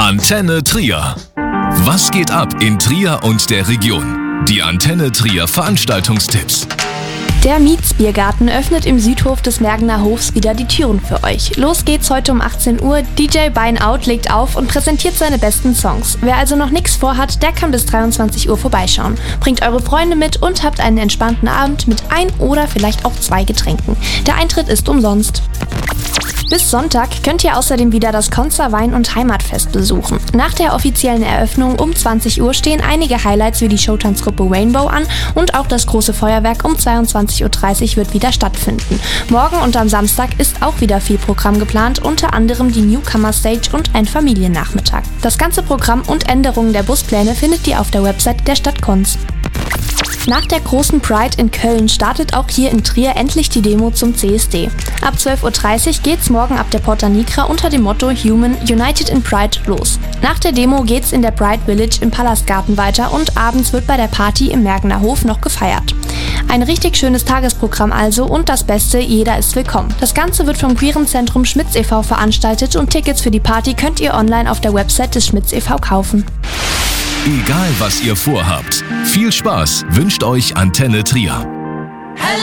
Antenne Trier. Was geht ab in Trier und der Region? Die Antenne Trier Veranstaltungstipps. Der Mietz-Biergarten öffnet im Südhof des Mergener Hofs wieder die Türen für euch. Los geht's heute um 18 Uhr. DJ Bine Out legt auf und präsentiert seine besten Songs. Wer also noch nichts vorhat, der kann bis 23 Uhr vorbeischauen. Bringt eure Freunde mit und habt einen entspannten Abend mit ein oder vielleicht auch 2 Getränken. Der Eintritt ist umsonst. Bis Sonntag könnt ihr außerdem wieder das Konzer Wein- und Heimatfest besuchen. Nach der offiziellen Eröffnung um 20 Uhr stehen einige Highlights wie die Showtanzgruppe Rainbow an und auch das große Feuerwerk um 22.30 Uhr wird wieder stattfinden. Morgen und am Samstag ist auch wieder viel Programm geplant, unter anderem die Newcomer Stage und ein Familiennachmittag. Das ganze Programm und Änderungen der Buspläne findet ihr auf der Website der Stadt Konz. Nach der großen Pride in Köln startet auch hier in Trier endlich die Demo zum CSD. Ab 12.30 Uhr geht's morgen ab der Porta Nigra unter dem Motto Human United in Pride los. Nach der Demo geht's in der Pride Village im Palastgarten weiter und abends wird bei der Party im Mergener Hof noch gefeiert. Ein richtig schönes Tagesprogramm also und das Beste, jeder ist willkommen. Das Ganze wird vom Queeren Zentrum Schmitz e.V. veranstaltet und Tickets für die Party könnt ihr online auf der Website des Schmitz e.V. kaufen. Egal was ihr vorhabt, viel Spaß wünscht euch Antenne Trier.